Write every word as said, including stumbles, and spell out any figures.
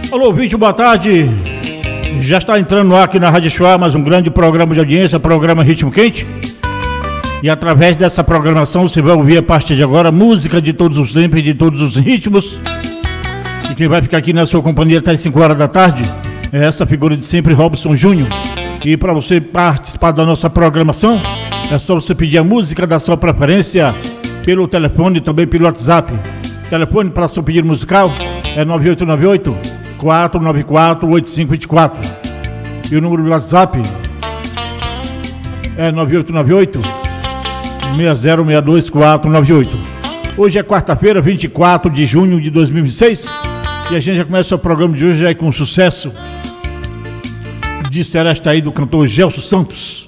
Alô, ouvinte, boa tarde. Já está entrando no ar aqui na Rádio Chuá mais um grande programa de audiência, programa Ritmo Quente. E através dessa programação você vai ouvir a partir de agora música de todos os tempos e de todos os ritmos. E quem vai ficar aqui na sua companhia até as cinco horas da tarde é essa figura de sempre, Robson Júnior. E para você participar da nossa programação, é só você pedir a música da sua preferência pelo telefone e também pelo WhatsApp. O telefone para seu pedido musical é nove oito nove oito, quatro nove quatro, oito cinco dois quatro. E o número do WhatsApp é nove oito nove oito, seis zero seis dois quatro nove oito. Hoje é quarta-feira, vinte e quatro de junho de dois mil e vinte e seis. E a gente já começa o programa de hoje aí com sucesso de Seresta aí do cantor Gelson Santos.